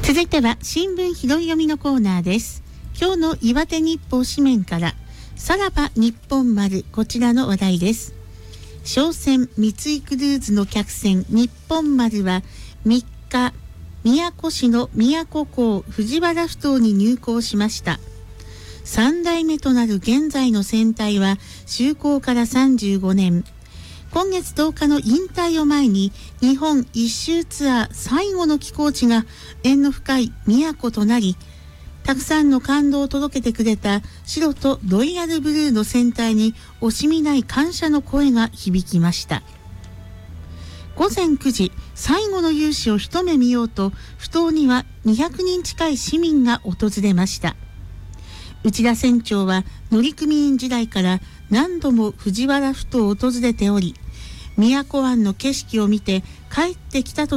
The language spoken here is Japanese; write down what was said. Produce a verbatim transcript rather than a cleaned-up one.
続いては新聞拾い読みのコーナーです。今日の岩手日報紙面からさらば日本丸、こちらの話題です。商船三井クルーズの客船日本丸はみっか、宮古市の宮古港藤原埠頭に入港しました。さんだいめとなる現在の船体は就航からさんじゅうごねん。今月とおかの引退を前に日本一周ツアー最後の寄港地が縁の深い宮古となり、たくさんの感動を届けてくれた白とロイヤルブルーの船体に惜しみない感謝の声が響きました。ごぜんくじ、最後の雄姿を一目見ようと埠頭にはにひゃくにん近い市民が訪れました。内田船長は乗組員時代から何度も藤原埠頭を訪れており、宮古湾の景色を見て帰ってきたと